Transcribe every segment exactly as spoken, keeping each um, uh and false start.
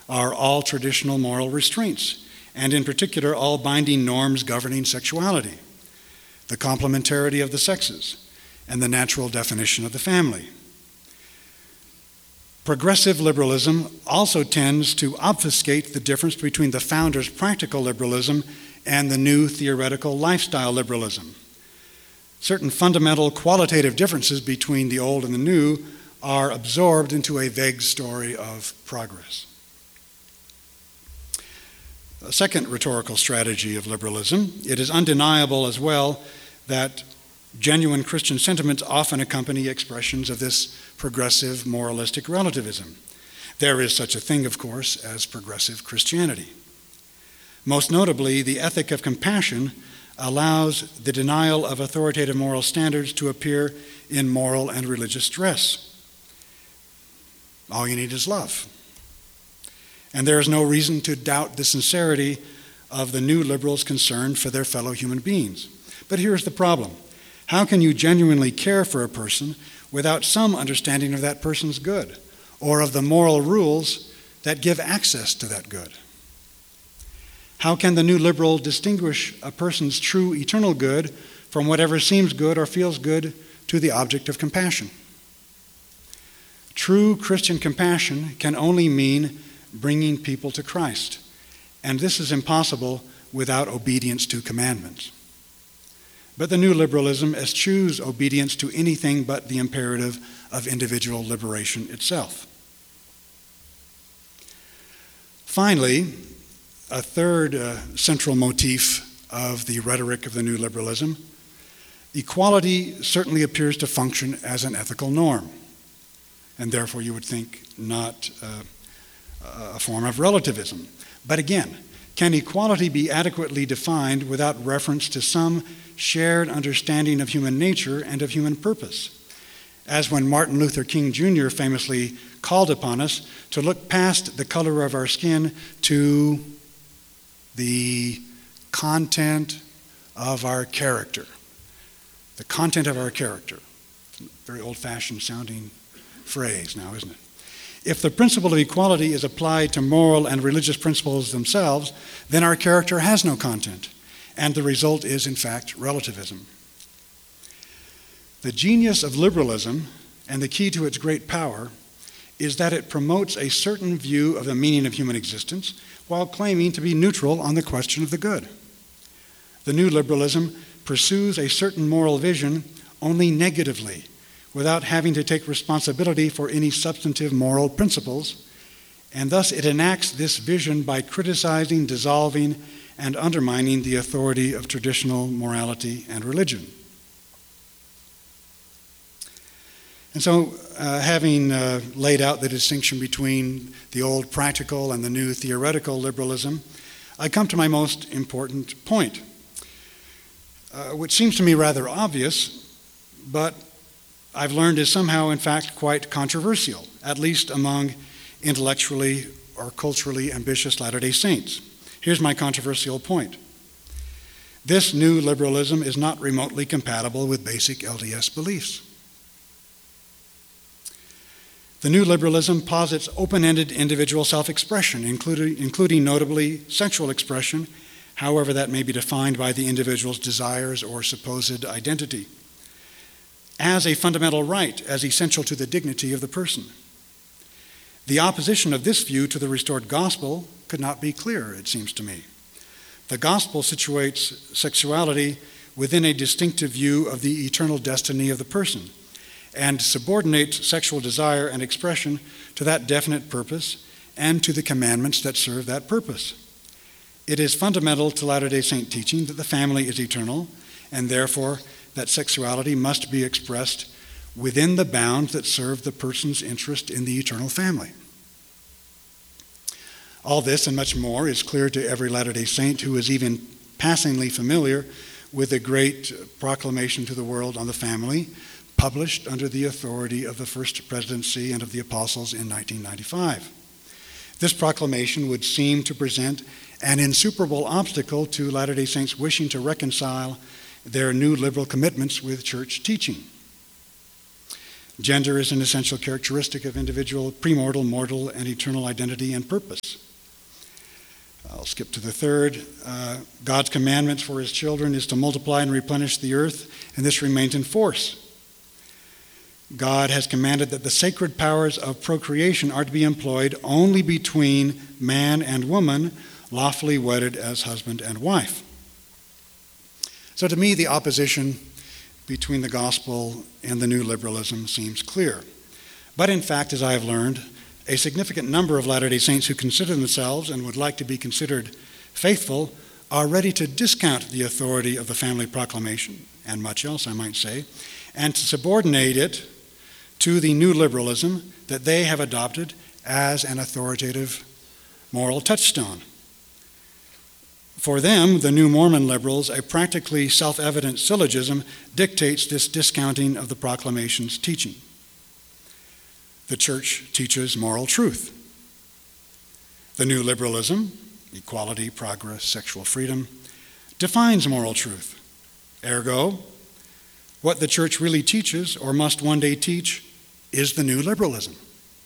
are all traditional moral restraints, and in particular, all binding norms governing sexuality, the complementarity of the sexes, and the natural definition of the family. Progressive liberalism also tends to obfuscate the difference between the founders' practical liberalism and the new theoretical lifestyle liberalism. Certain fundamental qualitative differences between the old and the new are absorbed into a vague story of progress. A second rhetorical strategy of liberalism, it is undeniable as well that genuine Christian sentiments often accompany expressions of this progressive moralistic relativism. There is such a thing, of course, as progressive Christianity. Most notably, the ethic of compassion allows the denial of authoritative moral standards to appear in moral and religious dress. All you need is love. And there is no reason to doubt the sincerity of the new liberals' concern for their fellow human beings. But here's the problem. How can you genuinely care for a person without some understanding of that person's good, or of the moral rules that give access to that good? How can the new liberal distinguish a person's true eternal good from whatever seems good or feels good to the object of compassion? True Christian compassion can only mean bringing people to Christ, and this is impossible without obedience to commandments. But the new liberalism eschews obedience to anything but the imperative of individual liberation itself. Finally, a third uh, central motif of the rhetoric of the new liberalism, equality certainly appears to function as an ethical norm, and therefore you would think not uh, a form of relativism. But again, can equality be adequately defined without reference to some shared understanding of human nature and of human purpose? As when Martin Luther King Junior famously called upon us to look past the color of our skin to the content of our character. The content of our character. Very old-fashioned sounding phrase now, isn't it? If the principle of equality is applied to moral and religious principles themselves, then our character has no content, and the result is, in fact, relativism. The genius of liberalism, and the key to its great power, is that it promotes a certain view of the meaning of human existence while claiming to be neutral on the question of the good. The new liberalism pursues a certain moral vision only negatively, without having to take responsibility for any substantive moral principles, and thus it enacts this vision by criticizing, dissolving, and undermining the authority of traditional morality and religion. And so, uh, having uh, laid out the distinction between the old practical and the new theoretical liberalism, I come to my most important point, uh, which seems to me rather obvious, but I've learned is somehow, in fact, quite controversial, at least among intellectually or culturally ambitious Latter-day Saints. Here's my controversial point. This new liberalism is not remotely compatible with basic L D S beliefs. The new liberalism posits open-ended individual self-expression, including, including notably sexual expression, however that may be defined by the individual's desires or supposed identity, as a fundamental right, as essential to the dignity of the person. The opposition of this view to the restored gospel could not be clearer, it seems to me. The gospel situates sexuality within a distinctive view of the eternal destiny of the person, and subordinates sexual desire and expression to that definite purpose and to the commandments that serve that purpose. It is fundamental to Latter-day Saint teaching that the family is eternal, and therefore that sexuality must be expressed within the bounds that serve the person's interest in the eternal family. All this and much more is clear to every Latter-day Saint who is even passingly familiar with the great proclamation to the world on the family, published under the authority of the First Presidency and of the Apostles in nineteen ninety-five. This proclamation would seem to present an insuperable obstacle to Latter-day Saints wishing to reconcile their new liberal commitments with church teaching. Gender is an essential characteristic of individual premortal, mortal, and eternal identity and purpose. I'll skip to the third. Uh, God's commandments for his children is to multiply and replenish the earth, and this remains in force. God has commanded that the sacred powers of procreation are to be employed only between man and woman, lawfully wedded as husband and wife. So to me, the opposition between the gospel and the new liberalism seems clear. But in fact, as I have learned, a significant number of Latter-day Saints who consider themselves and would like to be considered faithful are ready to discount the authority of the family proclamation, and much else, I might say, and to subordinate it to the new liberalism that they have adopted as an authoritative moral touchstone. For them, the new Mormon liberals, a practically self-evident syllogism dictates this discounting of the proclamation's teaching. The church teaches moral truth. The new liberalism, equality, progress, sexual freedom, defines moral truth. Ergo, what the church really teaches, or must one day teach, is the new liberalism.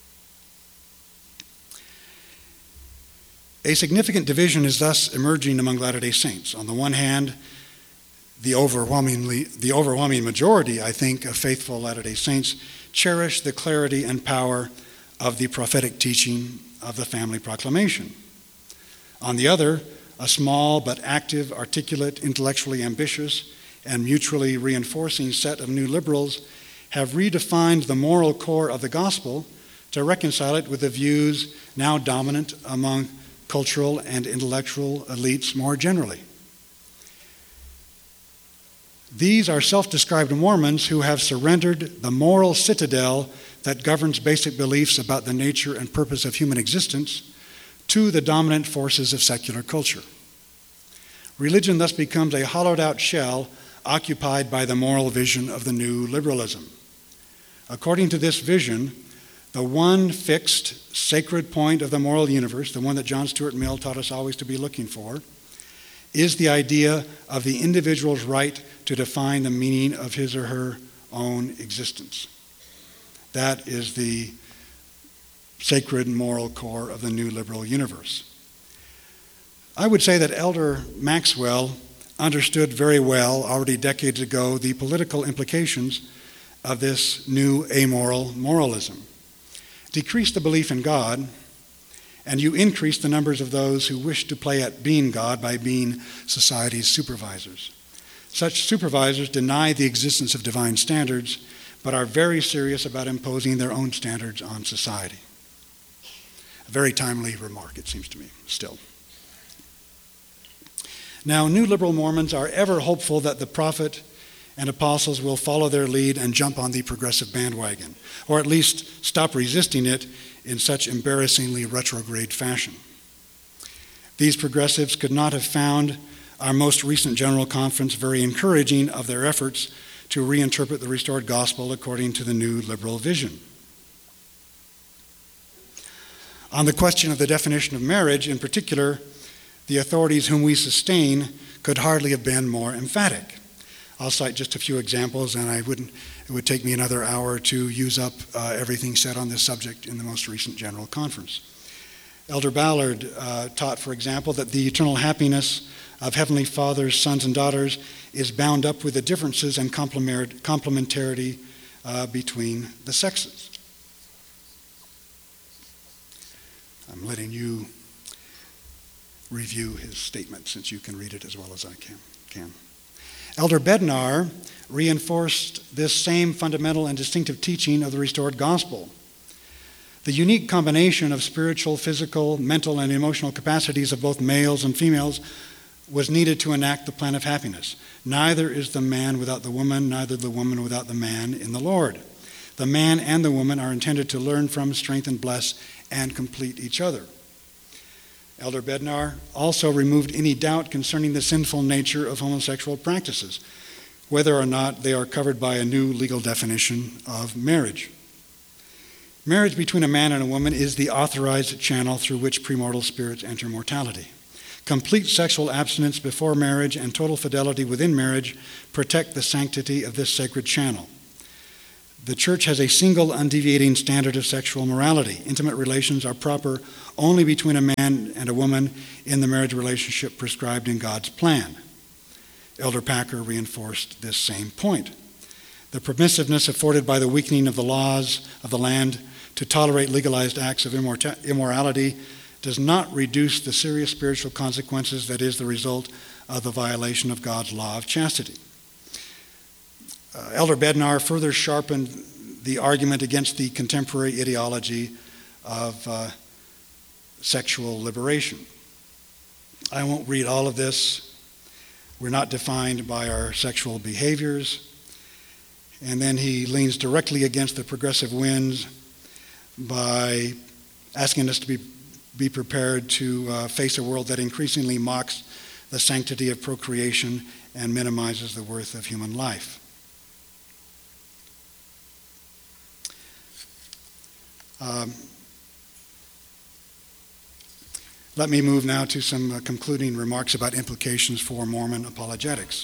A significant division is thus emerging among Latter-day Saints. On the one hand, the overwhelmingly, the overwhelming majority, I think, of faithful Latter-day Saints cherish the clarity and power of the prophetic teaching of the family proclamation. On the other, a small but active, articulate, intellectually ambitious, and mutually reinforcing set of new liberals have redefined the moral core of the gospel to reconcile it with the views now dominant among cultural and intellectual elites more generally. These are self-described Mormons who have surrendered the moral citadel that governs basic beliefs about the nature and purpose of human existence to the dominant forces of secular culture. Religion thus becomes a hollowed-out shell occupied by the moral vision of the new liberalism. According to this vision, the one fixed, sacred point of the moral universe, the one that John Stuart Mill taught us always to be looking for, is the idea of the individual's right to define the meaning of his or her own existence. That is the sacred moral core of the new liberal universe. I would say that Elder Maxwell understood very well, already decades ago, the political implications of this new amoral moralism. Decrease the belief in God, and you increase the numbers of those who wish to play at being God by being society's supervisors. Such supervisors deny the existence of divine standards, but are very serious about imposing their own standards on society. A very timely remark, it seems to me, still. Now, new liberal Mormons are ever hopeful that the prophet and apostles will follow their lead and jump on the progressive bandwagon, or at least stop resisting it in such embarrassingly retrograde fashion. These progressives could not have found our most recent General Conference very encouraging of their efforts to reinterpret the restored gospel according to the new liberal vision. On the question of the definition of marriage, in particular, the authorities whom we sustain could hardly have been more emphatic. I'll cite just a few examples, and I wouldn't, it would take me another hour to use up uh, everything said on this subject in the most recent General Conference. Elder Ballard uh, taught, for example, that the eternal happiness of Heavenly Father's sons and daughters is bound up with the differences and complementarity uh, between the sexes. I'm letting you review his statement since you can read it as well as I can. can. Elder Bednar reinforced this same fundamental and distinctive teaching of the restored gospel. The unique combination of spiritual, physical, mental, and emotional capacities of both males and females was needed to enact the plan of happiness. Neither is the man without the woman, neither the woman without the man in the Lord. The man and the woman are intended to learn from, strengthen, bless, and complete each other. Elder Bednar also removed any doubt concerning the sinful nature of homosexual practices, whether or not they are covered by a new legal definition of marriage. Marriage between a man and a woman is the authorized channel through which premortal spirits enter mortality. Complete sexual abstinence before marriage and total fidelity within marriage protect the sanctity of this sacred channel. The church has a single undeviating standard of sexual morality. Intimate relations are proper only between a man and a woman in the marriage relationship prescribed in God's plan. Elder Packer reinforced this same point. The permissiveness afforded by the weakening of the laws of the land to tolerate legalized acts of immorality does not reduce the serious spiritual consequences that is the result of the violation of God's law of chastity. Uh, Elder Bednar further sharpened the argument against the contemporary ideology of uh, sexual liberation. I won't read all of this. We're not defined by our sexual behaviors. And then he leans directly against the progressive winds by asking us to be, be prepared to uh, face a world that increasingly mocks the sanctity of procreation and minimizes the worth of human life. Um, let me move now to some uh, concluding remarks about implications for Mormon apologetics.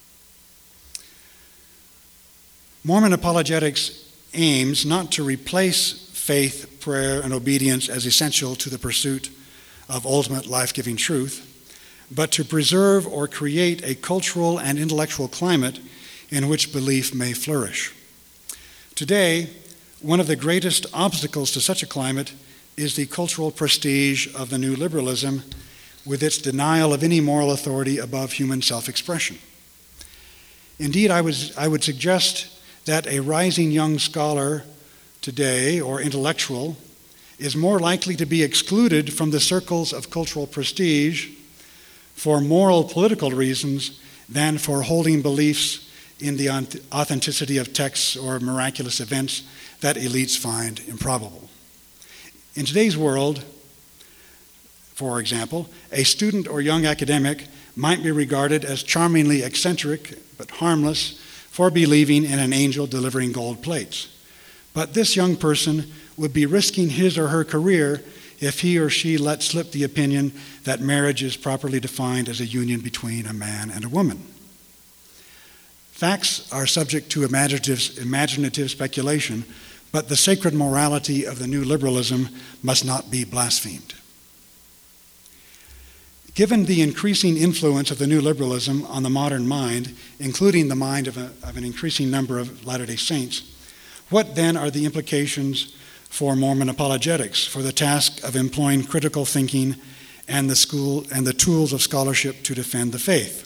Mormon apologetics aims not to replace faith, prayer, and obedience as essential to the pursuit of ultimate life-giving truth, but to preserve or create a cultural and intellectual climate in which belief may flourish. Today, one of the greatest obstacles to such a climate is the cultural prestige of the new liberalism, with its denial of any moral authority above human self-expression. Indeed, I, was, I would suggest that a rising young scholar today, or intellectual, is more likely to be excluded from the circles of cultural prestige for moral political reasons than for holding beliefs in the authenticity of texts or miraculous events that elites find improbable. In today's world, for example, a student or young academic might be regarded as charmingly eccentric but harmless for believing in an angel delivering gold plates. But this young person would be risking his or her career if he or she let slip the opinion that marriage is properly defined as a union between a man and a woman. Facts are subject to imaginative, imaginative speculation, but the sacred morality of the new liberalism must not be blasphemed. Given the increasing influence of the new liberalism on the modern mind, including the mind of, a, of an increasing number of Latter-day Saints, what then are the implications for Mormon apologetics, for the task of employing critical thinking and the school and the tools of scholarship to defend the faith?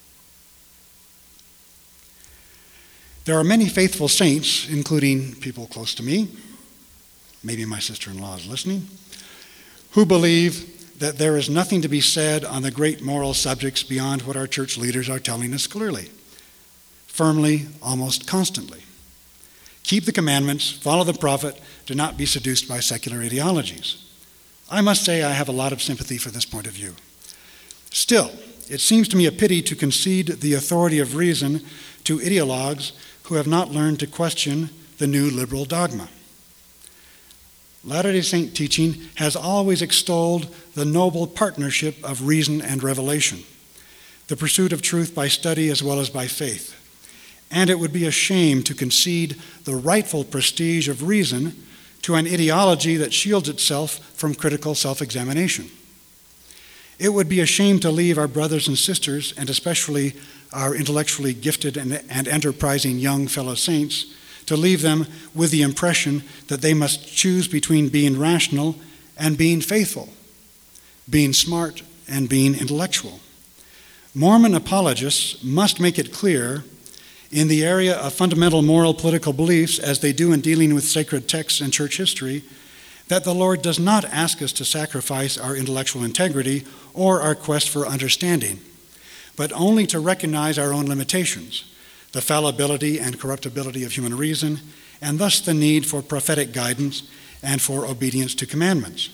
There are many faithful saints, including people close to me, maybe my sister-in-law is listening, who believe that there is nothing to be said on the great moral subjects beyond what our church leaders are telling us clearly, firmly, almost constantly. Keep the commandments, follow the prophet, do not be seduced by secular ideologies. I must say I have a lot of sympathy for this point of view. Still, it seems to me a pity to concede the authority of reason to ideologues who have not learned to question the new liberal dogma. Latter-day Saint teaching has always extolled the noble partnership of reason and revelation, the pursuit of truth by study as well as by faith. And it would be a shame to concede the rightful prestige of reason to an ideology that shields itself from critical self-examination. It would be a shame to leave our brothers and sisters, and especially our intellectually gifted and, and enterprising young fellow saints, to leave them with the impression that they must choose between being rational and being faithful, being smart and being intellectual. Mormon apologists must make it clear in the area of fundamental moral political beliefs, as they do in dealing with sacred texts and church history, that the Lord does not ask us to sacrifice our intellectual integrity or our quest for understanding, but only to recognize our own limitations, the fallibility and corruptibility of human reason, and thus the need for prophetic guidance and for obedience to commandments.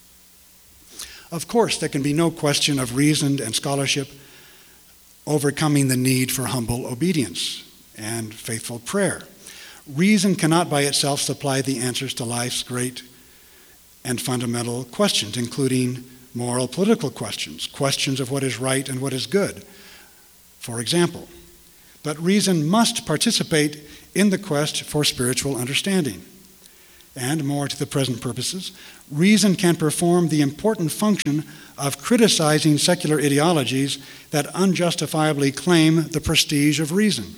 Of course, there can be no question of reason and scholarship overcoming the need for humble obedience and faithful prayer. Reason cannot by itself supply the answers to life's great and fundamental questions, including moral political questions, questions of what is right and what is good, for example. But reason must participate in the quest for spiritual understanding. And more to the present purposes, reason can perform the important function of criticizing secular ideologies that unjustifiably claim the prestige of reason.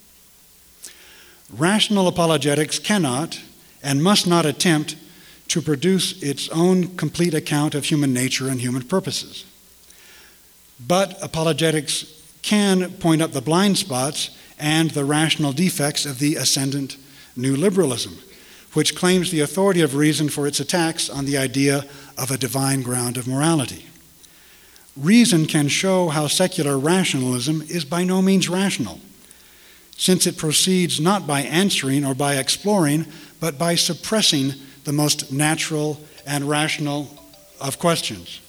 Rational apologetics cannot and must not attempt to produce its own complete account of human nature and human purposes. But apologetics can point out the blind spots and the rational defects of the ascendant new liberalism, which claims the authority of reason for its attacks on the idea of a divine ground of morality. Reason can show how secular rationalism is by no means rational, since it proceeds not by answering or by exploring, but by suppressing the most natural and rational of questions.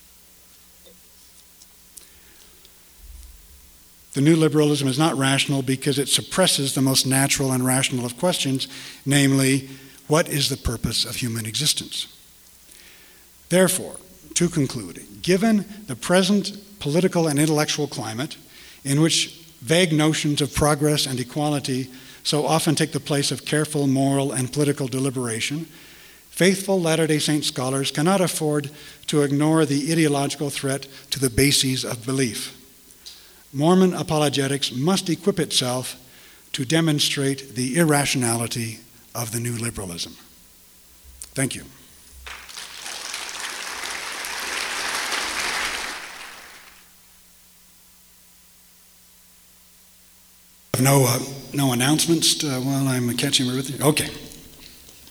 The new liberalism is not rational because it suppresses the most natural and rational of questions, namely, what is the purpose of human existence? Therefore, to conclude, given the present political and intellectual climate in which vague notions of progress and equality so often take the place of careful moral and political deliberation, faithful Latter-day Saint scholars cannot afford to ignore the ideological threat to the bases of belief. Mormon apologetics must equip itself to demonstrate the irrationality of the new liberalism. Thank you. No, uh, no announcements uh, while I'm catching everything. Okay.